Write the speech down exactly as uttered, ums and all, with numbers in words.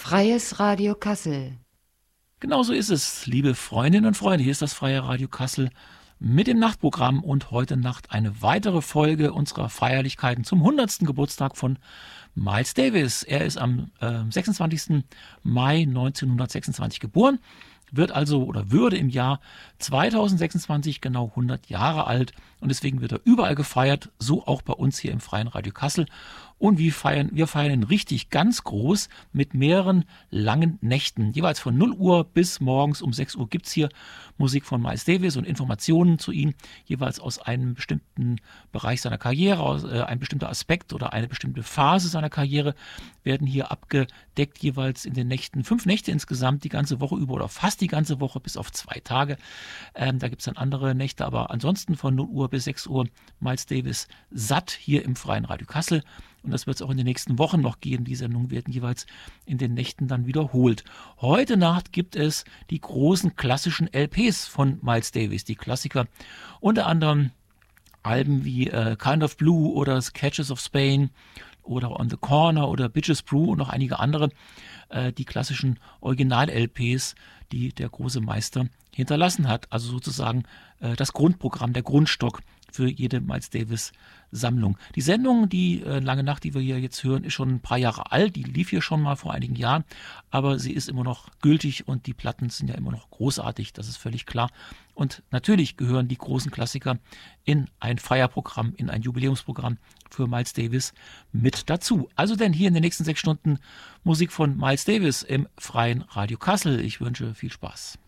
Freies Radio Kassel. Genau so ist es, liebe Freundinnen und Freunde. Hier ist das Freie Radio Kassel mit dem Nachtprogramm und heute Nacht eine weitere Folge unserer Feierlichkeiten zum hundertsten Geburtstag von Miles Davis. Er ist am äh, sechsundzwanzigsten Mai neunzehnhundertsechsundzwanzig geboren, wird also oder würde im Jahr zweitausendsechsundzwanzig genau hundert Jahre alt und deswegen wird er überall gefeiert, so auch bei uns hier im Freien Radio Kassel. Und wir feiern, wir feiern ihn richtig ganz groß mit mehreren langen Nächten. Jeweils von null Uhr bis morgens um sechs Uhr gibt es hier Musik von Miles Davis und Informationen zu ihm, jeweils aus einem bestimmten Bereich seiner Karriere, aus, äh, ein bestimmter Aspekt oder eine bestimmte Phase seiner Karriere werden hier abgedeckt, jeweils in den Nächten, fünf Nächte insgesamt, die ganze Woche über oder fast die ganze Woche, bis auf zwei Tage. Ähm, da gibt es dann andere Nächte, aber ansonsten von null Uhr bis sechs Uhr Miles Davis satt hier im Freien Radio Kassel. Und das wird es auch in den nächsten Wochen noch gehen. Die Sendungen werden jeweils in den Nächten dann wiederholt. Heute Nacht gibt es die großen klassischen L Ps von Miles Davis, die Klassiker. Unter anderem Alben wie äh, Kind of Blue oder Sketches of Spain oder On the Corner oder Bitches Brew und noch einige andere. Äh, die klassischen Original-L Ps, die der große Meister hinterlassen hat. Also sozusagen äh, das Grundprogramm, der Grundstock für jede Miles Davis Sammlung. Die Sendung, die äh, Lange Nacht, die wir hier jetzt hören, ist schon ein paar Jahre alt. Die lief hier schon mal vor einigen Jahren, aber sie ist immer noch gültig und die Platten sind ja immer noch großartig, das ist völlig klar. Und natürlich gehören die großen Klassiker in ein Feierprogramm, in ein Jubiläumsprogramm für Miles Davis mit dazu. Also denn hier in den nächsten sechs Stunden Musik von Miles Davis im Freien Radio Kassel. Ich wünsche viel Spaß.